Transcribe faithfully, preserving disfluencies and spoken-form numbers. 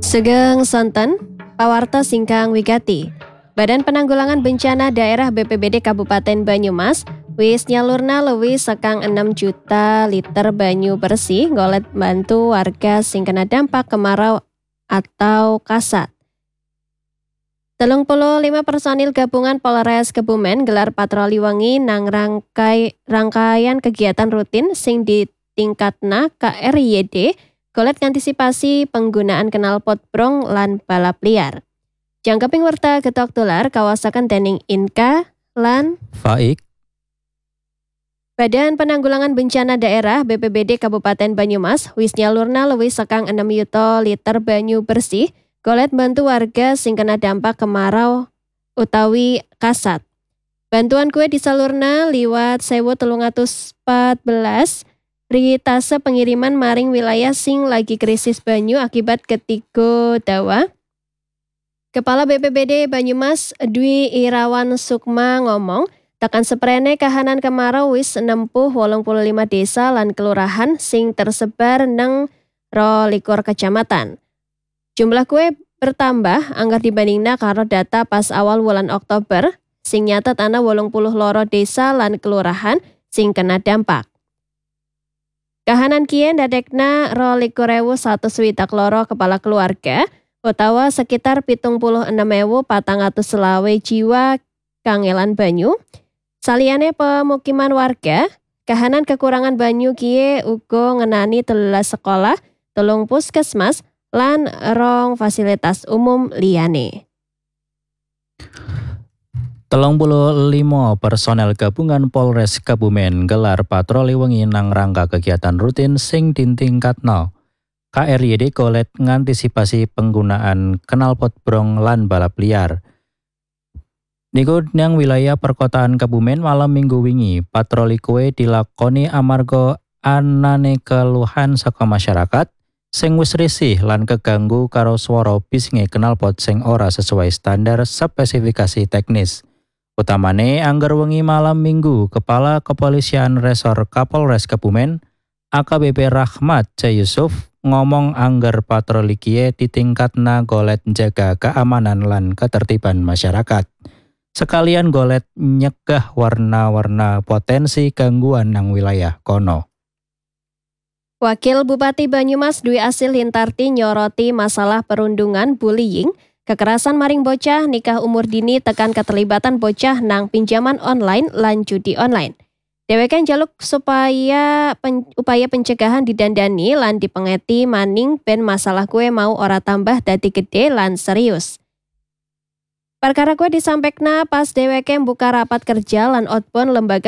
Sugeng sonten, pawarta singkang wigati. Badan Penanggulangan Bencana Daerah B P B D Kabupaten Banyumas wis nyalurna leuwih sekang enam juta liter banyu bersih golet bantu warga sing kena dampak kemarau atau kasat. telung puluh lima personil gabungan Polres Kebumen gelar patroli wengi nang rangkai rangkaian kegiatan rutin sing ditingkatna K R Y D golet ngantisipasi penggunaan knalpot brong lan balap liar. Jangkeping werta getok tular kawasaken dening Inka lan Faik. Badan Penanggulangan Bencana Daerah B P B D Kabupaten Banyumas wis nyalurna leuwih sekang enam yuta liter banyu bersih golet bantu warga sing kena dampak kemarau utawi kasat. Bantuan kue disalurna liwat sewu telung atus empat belas ritase pengiriman maring wilayah sing lagi krisis banyu akibat ketigo dawa. Kepala B P B D Banyumas Dwi Irawan Sukma ngomong, tekan seprene kahanan kemarau wis nempuh wolung puluh lima desa lan kelurahan sing tersebar neng rolikur kecamatan. Jumlah kue bertambah anggar dibandingna karo data pas awal wulan Oktober sing nyatet ana wolung puluh loro desa lan kelurahan sing kena dampak. Kahanan kieu ndadekna rolikur ewu satus swidak loro kepala keluarga utawa sekitar pitung puluh enam ewu patang atus selawe jiwa kangelan banyu. Saliyane pemukiman warga, kahanan kekurangan banyu kieu uga ngenani telulas sekolah, telung puskesmas, lan rong fasilitas umum liyane. telung puluh lima personel gabungan Polres Kebumen gelar patroli wengi nang rangka kegiatan rutin sing ditingkatno. K R Y D golet ngantisipasi penggunaan knalpot brong lan balap liar. Niku nang wilayah perkotaan Kebumen malam minggu wingi, patroli kue dilakoni amarga anane keluhan saka masyarakat sing wis risih lan keganggu karo swara bisnge knalpot sing ora sesuai standar spesifikasi teknis. Utamane angger wengi malam minggu, Kepala Kepolisian Resor Kapolres Kebumen A K B P Rahmat C. Yusuf ngomong angger patroli kieu ditingkatna golet jaga keamanan lan ketertiban masyarakat. Sekalian golet nyegah warna-warna potensi gangguan nang wilayah kono. Wakil Bupati Banyumas Dwi Asil Hintarti nyoroti masalah perundungan bullying, kekerasan maring bocah, nikah umur dini tekan keterlibatan bocah nang pinjaman online lan judi online. Dheweke njaluk supaya pen, upaya pencegahan didandani lan dipengeti maning ben masalah kue mau ora tambah dadi gede lan serius. Perkara kue disampekna pas dheweke buka rapat kerja lan outbound lembaga